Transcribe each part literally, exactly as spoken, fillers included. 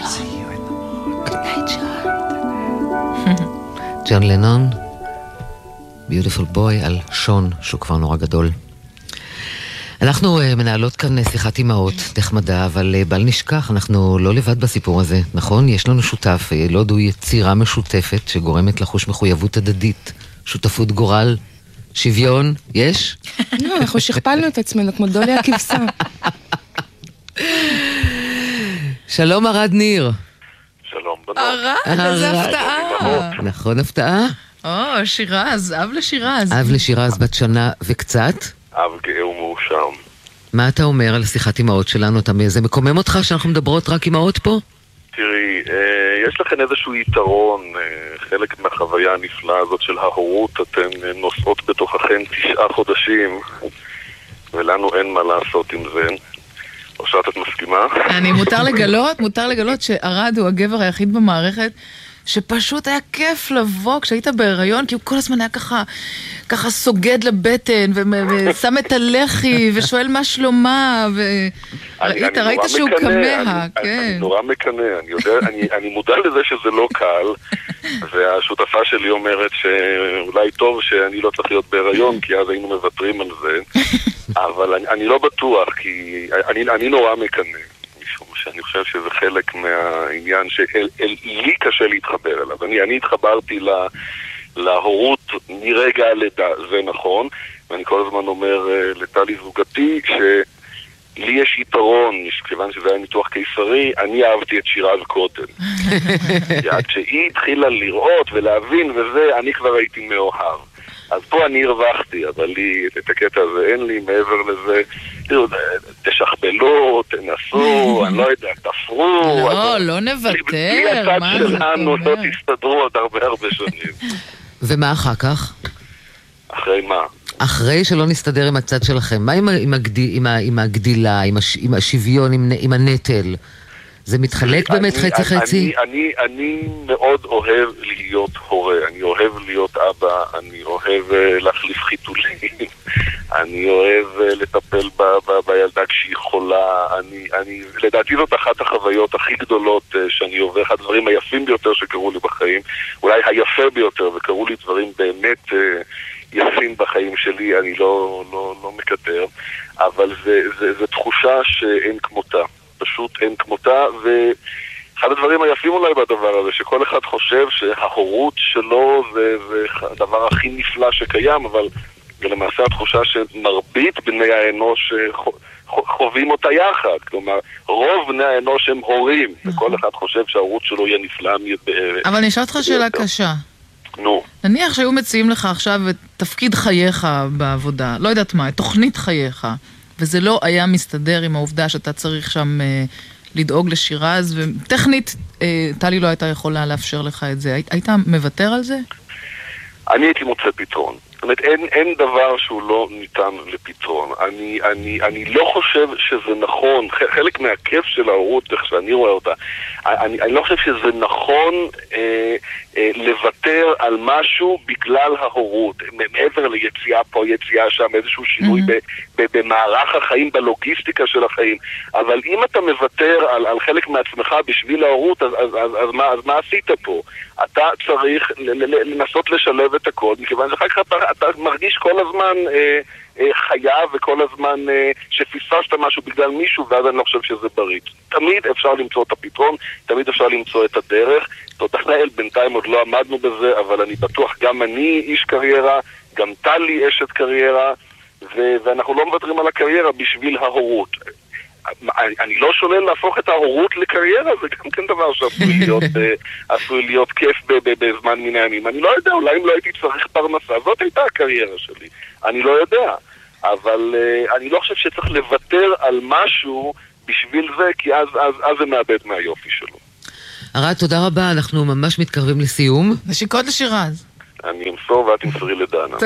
See you in the morning. Good night, John. ג'ון לנון, Beautiful Boy, על שון, שהוא כבר נורא גדול. אנחנו uh, מנהלות כאן שיחת אימהות נחמדה, אבל uh, בל נשכח, אנחנו לא לבד בסיפור הזה, נכון? יש לנו שותף, ילוד הוא יצירה משותפת שגורמת לחוש מחויבות הדדית, שותפות גורל, שוויון, יש? לא, אנחנו שכפלנו את עצמנו כמו דולי הכבשה. שלום ארד ניר. שלום בנות. ארד, איזה הפתעה. נכון, הפתעה? או, שירז, אב לשירז. אב לשירז בת שנה וקצת. אב גאה ומאושר. מה אתה אומר על שיחת אימהות שלנו? אתה, זה מקומם אותך שאנחנו מדברות רק אימהות פה? תראי, יש לכן איזשהו יתרון, חלק מהחוויה הנפלאה הזאת של ההורות, אתן נוסעות בתוככן תשעה חודשים, ולנו אין מה לעשות עם זה. או שאת את מסכימה? אני מותר לגלות, מותר לגלות שארד הוא הגבר היחיד במערכת שפשוט היה כיף לבוא כשהיית בהיריון, כי הוא כל הזמן היה ככה, ככה סוגד לבטן, ושם את הלחי, ושואל מה שלומה, וראית, ראית שהוא כמה, כן. אני נורא מקנא, אני יודע, אני מודע לזה שזה לא קל, והשותפה שלי אומרת שאולי טוב שאני לא צריך להיות בהיריון, כי אז היינו מוותרים על זה, אבל אני לא בטוח, כי אני נורא מקנא. שאני חושב שזה חלק מהעניין שלי קשה להתחבר אליו. אני, אני התחברתי לה, להורות מרגע הלידה, זה נכון, ואני כל הזמן אומר לטלי זוגתי שלי יש יתרון, כיוון שזה היה ניתוח קיסרי, אני אהבתי את שירז קודם. עד שהיא התחילה לראות ולהבין וזה, אני כבר הייתי מאוהב. אז פה אני הרווחתי, אבל לי, את הקטע הזה אין לי, מעבר לזה, תראו, תשכבלו, תנסו, אני לא יודע, תפרו. לא, לא נוותר. בלי הצד שלנו לא תסתדרו עוד הרבה הרבה שנים. ומה אחר כך? אחרי מה? אחרי שלא נסתדר עם הצד שלכם, מה עם הגדילה, עם השוויון, עם הנטל? זה מתחלק באמת חצי חצי? אני, אני, אני מאוד אוהב להיות הורה, אני אוהב להיות אבא, אני אוהב להחליף חיתולים, אני אוהב לטפל ב, ב, בילדה כשהיא חולה, אני, אני, לדעתי זאת אחת החוויות הכי גדולות שאני עובר, אחד הדברים היפים ביותר שקרו לי בחיים, אולי היפה ביותר, וקרו לי דברים באמת יפים בחיים שלי, אני לא, לא, לא מקטר, אבל זה, זה, זה תחושה שאין כמותה. פשוט אין כמותה, ואחד הדברים היפים אולי בדבר הזה, שכל אחד חושב שההורות שלו זה, זה הדבר הכי נפלא שקיים, אבל זה למעשה התחושה שמרבית בני האנוש חווים אותה יחד. כלומר, רוב בני האנוש הם הורים, וכל אחד חושב שההורות שלו יהיה נפלאה. אבל נשאל אותך שאלה קשה. נו. נניח שהיו מציעים לך עכשיו את תפקיד חייך בעבודה, לא יודעת מה, את תוכנית חייך, וזה לא היה מסתדר עם העובדה שאתה צריך שם אה, לדאוג לשירז, וטכנית אה, טלי לא הייתה יכולה לאפשר לך את זה. הי, היית מוותר על זה? אני הייתי מוצא פתרון. זאת אומרת, אין, אין דבר שהוא לא ניתן לפתרון. אני, אני, אני לא חושב שזה נכון, חלק מהכיף של ההורות, איך שאני רואה אותה, אני, אני לא חושב שזה נכון אה, אה, לוותר על משהו בגלל ההורות. מעבר ליציאה פה, יציאה שם, איזשהו שינוי mm-hmm. ב, ב, במערך החיים, בלוגיסטיקה של החיים. אבל אם אתה מוותר על, על חלק מעצמך בשביל ההורות, אז, אז, אז, אז, מה, אז מה עשית פה? אתה צריך לנסות לשלב את הכל, מכיוון שאחר כך אתה, אתה מרגיש כל הזמן אה, אה, חיה וכל הזמן אה, שפספסת משהו בגלל מישהו, ואז אני לא חושב שזה בריא. תמיד אפשר למצוא את הפתרון, תמיד אפשר למצוא את הדרך. תודה לאל, בינתיים עוד לא עמדנו בזה, אבל אני בטוח, גם אני איש קריירה, גם טלי אשת קריירה, ו- ואנחנו לא מוותרים על הקריירה בשביל ההורות. אני לא שולל להפוך את ההורות לקריירה, זה גם כן דבר שעשוי להיות, עשוי להיות כיף בזמן מן הימים. אני לא יודע, אולי אם לא הייתי צריך פרנסה, זאת הייתה הקריירה שלי. אני לא יודע, אבל אני לא חושב שצריך לוותר על משהו בשביל זה, כי אז, אז, אז זה מאבד מהיופי שלו. ארד, תודה רבה, אנחנו ממש מתקרבים לסיום. נשיקות לשירז. אני אמסור ואת תמסרי לדנה.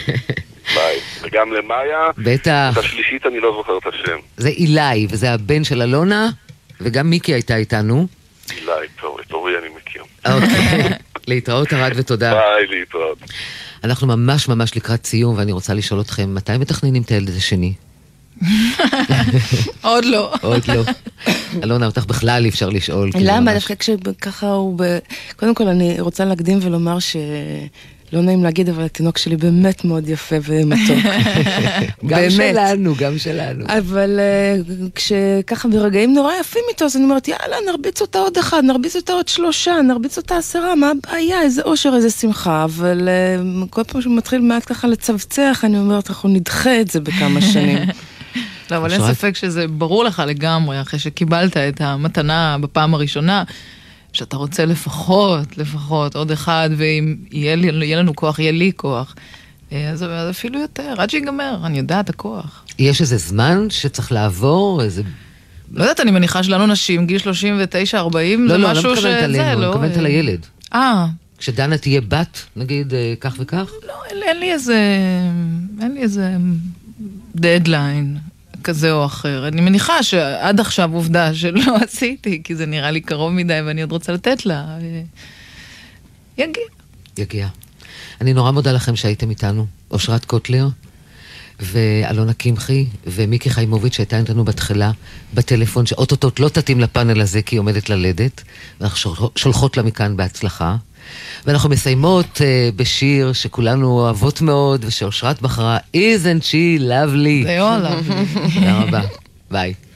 ביי. וגם למאיה. בטח. את השלישית אני לא זוכר את השם. זה אילי, וזה הבן של אלונה, וגם מיקי הייתה איתנו. אילי, טוב, את אורי אני מכיר. אוקיי. להתראות ארד ותודה. ביי, להתראות. אנחנו ממש ממש לקראת סיום, ואני רוצה לשאול אתכם, מתי מתכננים את הילד השני? עוד לא. עוד לא. אלונה, אותך בכלל אי אפשר לשאול. למה? דווקא כשככה הוא... קודם כל, אני רוצה להקדים ולומר ש... לא נעים להגיד, אבל התינוק שלי באמת מאוד יפה ומתוק. גם שלנו, גם שלנו. אבל כשככה ברגעים נורא יפים איתו, אז אני אומרת, יאללה, נרביץ אותה עוד אחד, נרביץ אותה עוד שלושה, נרביץ אותה עשרה, מה הבעיה? איזה אושר, איזה שמחה. אבל כל פעם שהוא מתחיל מעט ככה לצבצח, אני אומרת, אנחנו נדחה את זה בכמה שנים. לא, אבל אין ספק שזה ברור לך לגמרי, אחרי שקיבלת את המתנה בפעם הראשונה, שאתה רוצה לפחות, לפחות, עוד אחד, ואם יהיה, לי, יהיה לנו כוח, יהיה לי כוח. אז אפילו יותר, עד שיגמר, אני יודעת הכוח. יש איזה זמן שצריך לעבור, איזה... לא יודעת, אני מניחה שלנו נשים, גיל שלושים ותשע ארבעים, זה משהו שזה... לא, לא, לא מתכוונת עלינו, אני מתכוונת על הילד. אה. כשדנה תהיה בת, נגיד, כך וכך? לא, אין לי איזה... אין לי איזה דדליין. כזה או אחר. אני מניחה שעד עכשיו עובדה שלא עשיתי, כי זה נראה לי קרוב מדי ואני עוד רוצה לתת לה. יגיע. יגיע. אני נורא מודה לכם שהייתם איתנו. אושרת קוטלר ואלונה קמחי ומיקי חיימוביץ' שהייתה איתנו בתחילה בטלפון, שאוטוטוט לא תתאים לפאנל הזה כי היא עומדת ללדת, ואנחנו שולחות לה מכאן בהצלחה. ואנחנו מסיימות uh, בשיר שכולנו אוהבות מאוד, ושאושרת בחרה, Isn't she lovely? זה יו lovely. תודה רבה. ביי.